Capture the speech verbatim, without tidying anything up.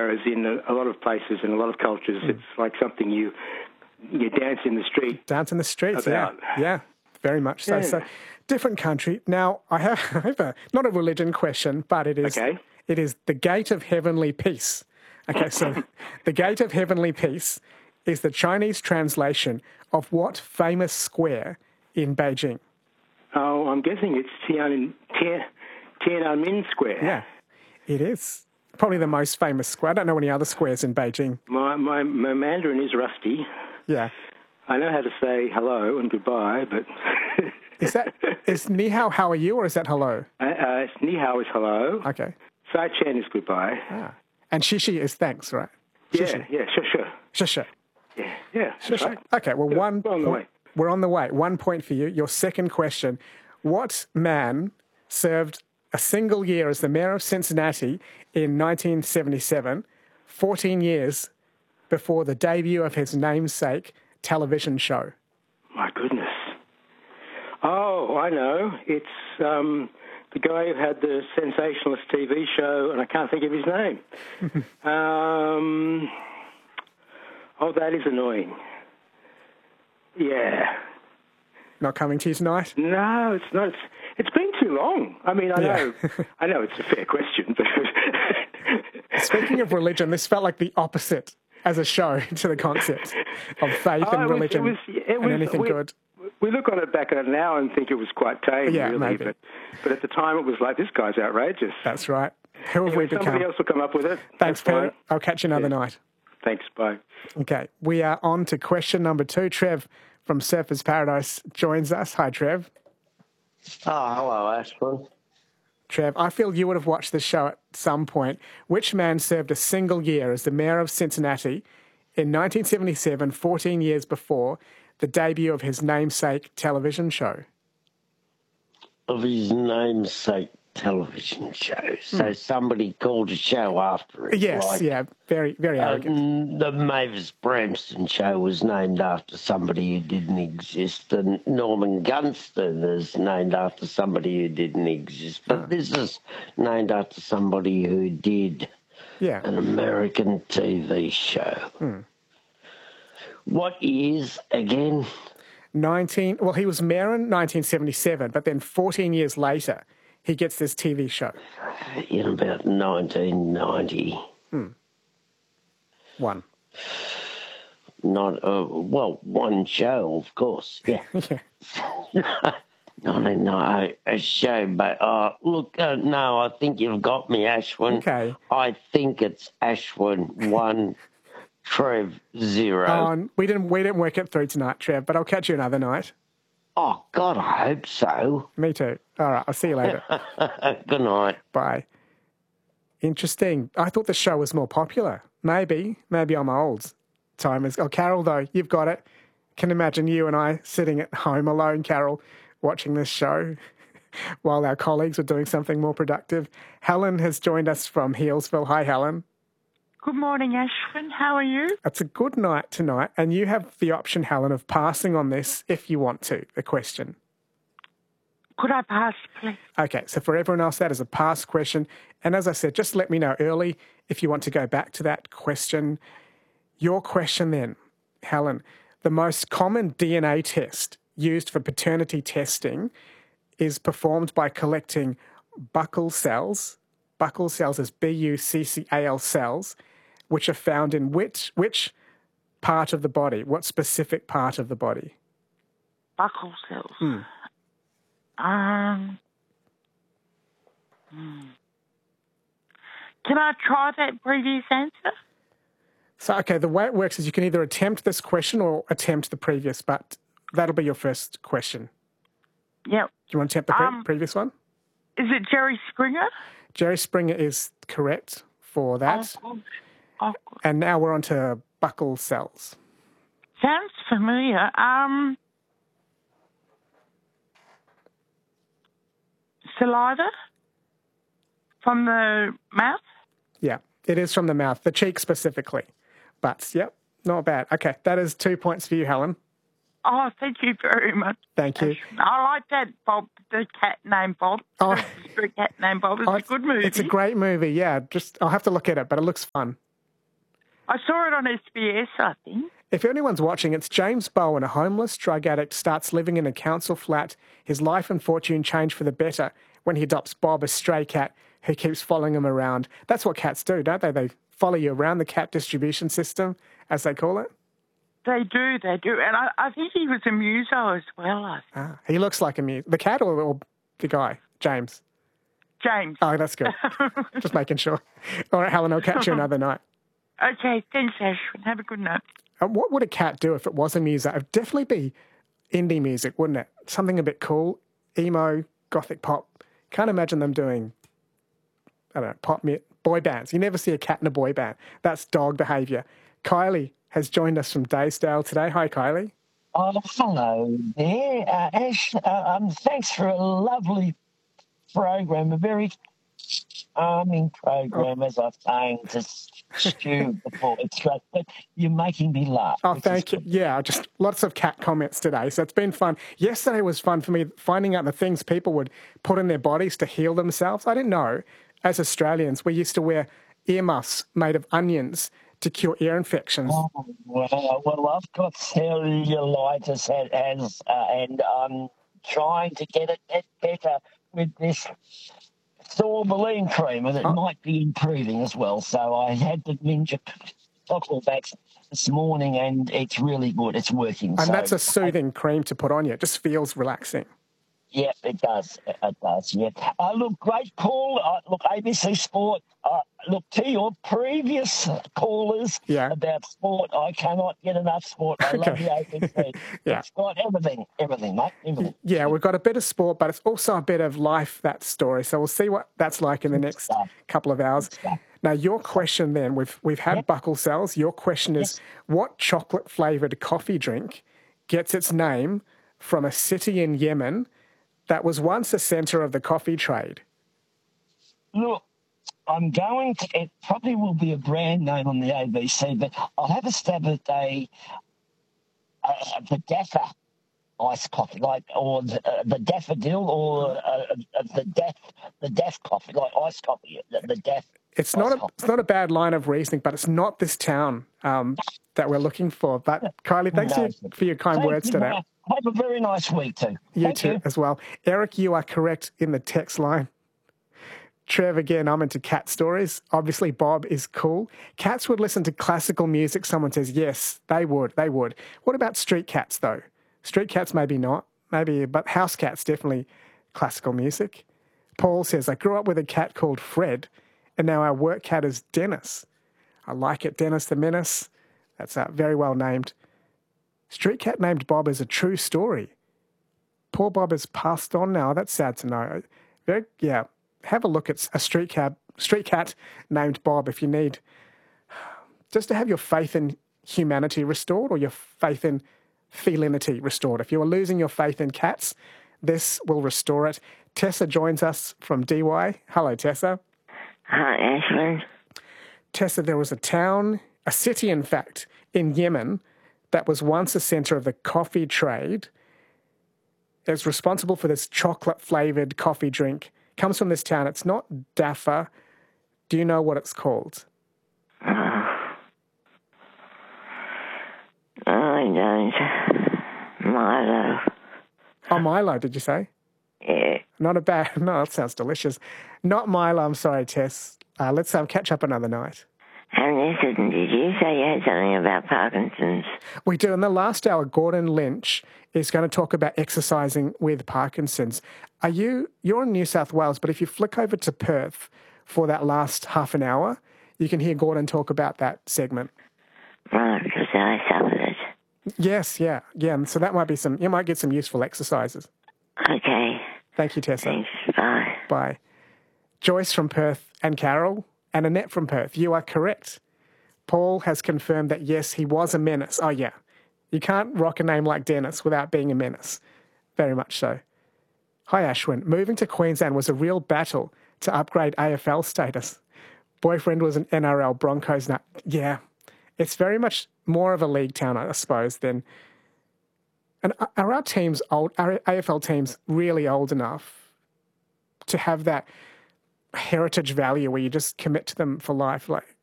whereas in a, a lot of places and a lot of cultures, mm. it's like something you you dance in the street. Dance in the streets, about. yeah. Yeah, very much so. Yeah. So, different country. Now, I have, I have a, not a religion question, but it is, okay. it is the Gate of Heavenly Peace. Okay, so the Gate of Heavenly Peace is the Chinese translation of what famous square in Beijing? Oh, I'm guessing it's Tiananmen, Tian, Tiananmen Square. Yeah, it is. Probably the most famous square. I don't know any other squares in Beijing. My, my, my Mandarin is rusty. Yeah. I know how to say hello and goodbye, but... is that, is ni hao, how are you, or is that hello? Uh, uh, ni hao is hello. Okay. Sai chen is goodbye. Ah. And shishi is thanks, right? Yeah, shishi. yeah, sure, sure. Sure, sure. Yeah, yeah, that's right. Okay, well, yeah, one we're on the way. We're on the way. One point for you. Your second question. What man served a single year as the mayor of Cincinnati in nineteen seventy-seven, fourteen years before the debut of his namesake television show? My goodness. Oh, I know. It's um, the guy who had the sensationalist T V show, and I can't think of his name. um, oh, that is annoying. Yeah. Not coming to you tonight? No, it's not. It's, it's been too long. I mean, I know, yeah. I know it's a fair question, but... Speaking of religion, this felt like the opposite as a show to the concept of faith oh, and it was, religion it was, it and was, anything we, good. We look on it back on it now and think it was quite tame, yeah, really. Maybe. But, but at the time, it was like, this guy's outrageous. That's right. Who have anyway, we become? Somebody else will come up with it. Thanks, Peter. I'll catch you another yeah. night. Thanks, bye. Okay, we are on to question number two. Trev from Surfers Paradise joins us. Hi, Trev. Oh, hello, Ashwin. Trev, I feel you would have watched this show at some point. Which man served a single year as the mayor of Cincinnati in nineteen seventy-seven, fourteen years before the debut of his namesake television show? Of his namesake television show. So mm. somebody called a show after it. Yes, like, yeah, very, very arrogant. Uh, the Mavis Bramston show was named after somebody who didn't exist, and Norman Gunston is named after somebody who didn't exist. But oh. this is named after somebody who did yeah. an American T V show. Mm. What years again? Nineteen. Well, he was mayor in nineteen seventy-seven, but then fourteen years later, he gets this T V show. In about nineteen ninety. Hmm. One. Not, uh, well, one show, of course, yeah. yeah. Not a, no, a show, but, uh, look, uh, no, I think you've got me, Ashwin. Okay. I think it's Ashwin one, Trev zero. Oh, we didn't, we didn't work it through tonight, Trev, but I'll catch you another night. Oh, God, I hope so. Me too. All right, I'll see you later. Good night. Bye. Interesting. I thought the show was more popular. Maybe. Maybe I'm old. Timers. Oh, Carol, though, you've got it. Can imagine you and I sitting at home alone, Carol, watching this show while our colleagues were doing something more productive. Helen has joined us from Healesville. Hi, Helen. Good morning, Ashwin. How are you? It's a good night tonight, and you have the option, Helen, of passing on this if you want to, the question. Could I pass, please? Okay, so for everyone else, that is a pass question. And as I said, just let me know early if you want to go back to that question. Your question then, Helen. The most common D N A test used for paternity testing is performed by collecting buccal cells. Buccal cells is B U C C A L cells, which are found in which which part of the body? What specific part of the body? Buccal cells. Hmm. Um. Hmm. Can I try that previous answer? So, okay, the way it works is you can either attempt this question or attempt the previous, but that'll be your first question. Yep. Do you want to attempt the pre- um, previous one? Is it Jerry Springer? Jerry Springer is correct for that. Oh, oh, and now we're on to buccal cells. Sounds familiar. Um, saliva from the mouth? Yeah, it is from the mouth, the cheek specifically. But, yep, not bad. Okay, that is two points for you, Helen. Oh, thank you very much. Thank you. I like that Bob, the cat named Bob. Oh, the cat named Bob. It's oh, a good movie. It's a great movie, yeah. Just I'll have to look at it, but it looks fun. I saw it on S B S, I think. If anyone's watching, it's James Bowen, a homeless drug addict, starts living in a council flat. His life and fortune change for the better when he adopts Bob, a stray cat, who keeps following him around. That's what cats do, don't they? They follow you around, the cat distribution system, as they call it. They do, they do. And I, I think he was a muso as well. I think. Ah, he looks like a muse. The cat or, or the guy, James? James. Oh, that's good. Just making sure. All right, Helen, I'll catch you another night. Okay, thanks, Ashwin. Have a good night. Uh, what would a cat do if it was a muso? It would definitely be indie music, wouldn't it? Something a bit cool, emo, gothic pop. Can't imagine them doing, I don't know, pop, boy bands. You never see a cat in a boy band. That's dog behaviour. Kylie has joined us from Daysdale today. Hi, Kylie. Oh, hello there. Uh, Ash, uh, um, thanks for a lovely program, a very charming program, as I was saying to Stu before. It's great, but you're making me laugh. Oh, thank you. Yeah, just lots of cat comments today, so it's been fun. Yesterday was fun for me, finding out the things people would put in their bodies to heal themselves. I didn't know, as Australians, we used to wear earmuffs made of onions to cure ear infections. Oh, well, well, I've got cellulitis and, and, uh, and I'm trying to get it get better with this Sorbeline cream, and it oh. might be improving as well. So I had the Ninja Cocklevax this morning, and it's really good. It's working. And so, that's a soothing I, cream to put on you. It just feels relaxing. Yeah, it does. It does, yeah. Uh, look, great call. Uh, look, A B C Sport, uh, look, to your previous callers yeah. about sport, I cannot get enough sport. I okay. love the A B C. yeah. It's got everything, everything, mate, everything. Yeah, we've got a bit of sport, but it's also a bit of life, that story. So we'll see what that's like in the next Stuff. couple of hours. Now, your question then, we've, we've had yep. buccal cells. Your question is, yes. what chocolate-flavoured coffee drink gets its name from a city in Yemen that was once a centre of the coffee trade? Look, I'm going to, it probably will be a brand name on the A B C, but I'll have a stab at a, a, the Daffa iced coffee, like, or the, uh, the Daffodil, or uh, uh, the Daff, the Daff coffee, like iced coffee, the, the Daff. It's not a, it's not a bad line of reasoning, but it's not this town um, that we're looking for. But Kylie, thanks no. you for your kind Thank words you, today. Mark. Have a very nice week too. You Thank too, you. as well. Eric, you are correct in the text line. Trev, again, I'm into cat stories. Obviously, Bob is cool. Cats would listen to classical music. Someone says, yes, they would, they would. What about street cats, though? Street cats, maybe not, maybe, but house cats, definitely classical music. Paul says, I grew up with a cat called Fred, and now our work cat is Dennis. I like it, Dennis the Menace. That's uh, very well named. Street cat named Bob is a true story. Poor Bob has passed on now. That's sad to know. Very, yeah, have a look at a street cat, street cat named Bob if you need, just to have your faith in humanity restored, or your faith in felinity restored. If you are losing your faith in cats, this will restore it. Tessa joins us from D Y. Hello, Tessa. Hi, Ashwin. Tessa, there was a town, a city, in fact, in Yemen that was once a centre of the coffee trade. It's responsible for this chocolate-flavoured coffee drink. Comes from this town. It's not Daffa. Do you know what it's called? Oh, I don't. Milo. Oh, Milo, did you say? Yeah. Not a bad... No, that sounds delicious. Not Milo, I'm sorry, Tess. Uh, let's um, catch up another night. And listen, did you say you had something about Parkinson's? We do. In the last hour, Gordon Lynch is going to talk about exercising with Parkinson's. Are you, you're in New South Wales, but if you flick over to Perth for that last half an hour, you can hear Gordon talk about that segment. Right, because I suffered it. Yes, yeah, yeah. So that might be some, you might get some useful exercises. Okay. Thank you, Tessa. Thanks. Bye. Bye. Joyce from Perth and Carol and Annette from Perth. You are correct. Paul has confirmed that, yes, he was a menace. Oh, yeah. You can't rock a name like Dennis without being a menace. Very much so. Hi, Ashwin. Moving to Queensland was a real battle to upgrade A F L status. Boyfriend was an N R L Broncos nut. Yeah. It's very much more of a league town, I suppose, than... And are our teams old, are A F L teams really old enough to have that heritage value where you just commit to them for life? Like,